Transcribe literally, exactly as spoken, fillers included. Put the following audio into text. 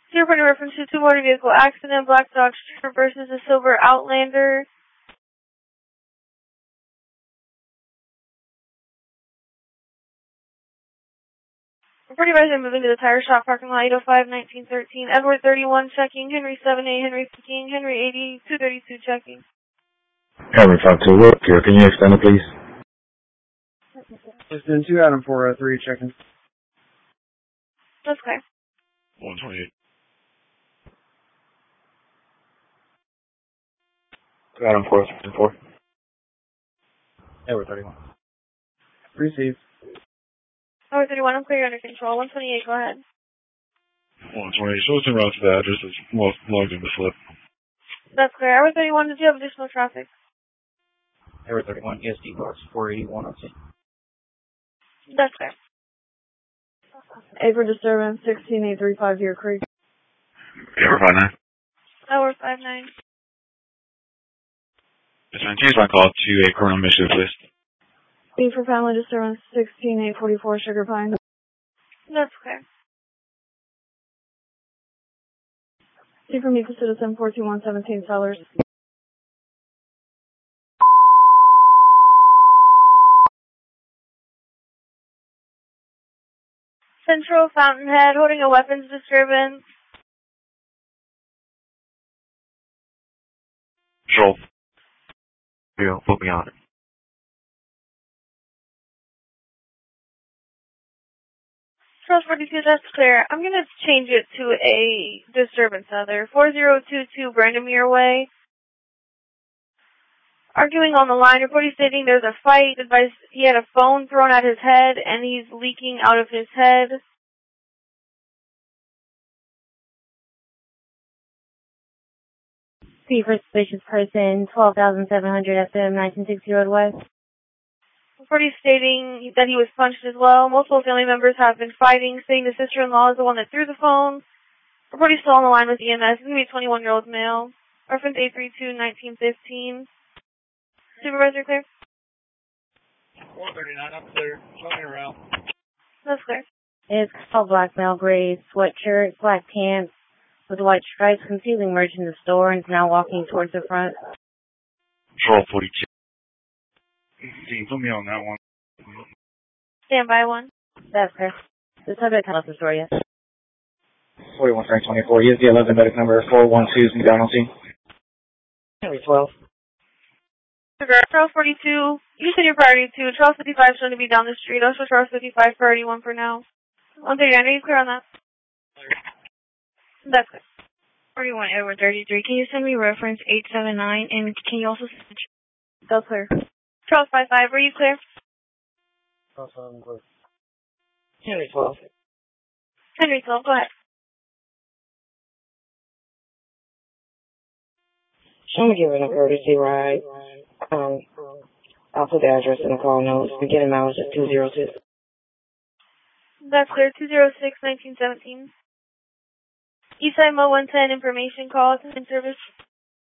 Zero point reference to two motor vehicle accident, Black Dodge versus a silver Outlander. Reporting resident moving to the tire shop parking lot, eight oh five, nineteen thirteen. Edward thirty-one checking, Henry seven eight, Henry fifteen, Henry eighty, two thirty-two checking. Henry five two, look here. Can you extend it, please? Listen, two Adam four oh three checking. That's clear. one twenty-eight. two Adam four oh four. Edward thirty-one. Receive. Edward thirty-one, I'm clear, under control. one twenty-eight, go ahead. one twenty-eight. So it's en route to the address that's logged in the slip. That's clear. Edward thirty-one, did you have additional traffic? Edward thirty-one, E S D box four eighty-one oh two. That's clear. A for disturbance, sixteen eight three five Deer Creek. Edward five nine. Edward five nine. Yes, man. Change my call to a criminal initiative list. B for family disturbance, sixteen eight forty-four Sugar Pine. That's clear. C from equal citizen, four two one seventeen Sellers. Central Fountainhead, holding a weapons disturbance. Control. Yeah, put me on it. Charles forty-two, that's clear. I'm going to change it to a disturbance other. four zero two two Brandemere Way. Arguing on the line, reporting stating there's a fight. Advice he had a phone thrown at his head and he's leaking out of his head. C for suspicious person, twelve thousand seven hundred F M, nineteen sixty Road West. Reporting stating that he was punched as well. Multiple family members have been fighting, saying the sister-in-law is the one that threw the phone. Reporting still on the line with E M S. He's going to be a twenty-one-year-old male. Reference eight three two nineteen fifteen. Supervisor, clear? four thirty-nine, I'm clear. Show me around. That's clear. It's all black male, gray sweatshirt, black pants, with white stripes, concealing merch in the store, and is now walking towards the front. Control forty-two. Can you put me on that one? Stand by one. That's clear. The subject has the story, yes. forty-one Frank twenty-four. E S D eleven, medic number four one two, McDonald C. Henry twelve. Charles forty-two, you said your priority two. Charles fifty-five is going to be down the street. I'll show Charles fifty-five priority one for now. one thirty-nine, are you clear on that? That's good. forty-one Edward thirty-three, can you send me reference eight seven nine, and can you also send... That's clear. Charles five five, are you clear? Awesome, clear. Henry twelve. Henry twelve, go ahead. I'm giving a courtesy ride. Um, I'll put the address in the call notes. Beginning mileage is two zero six. That's clear, two zero six, nineteen seventeen. Eastside Mo one ten information call, in service.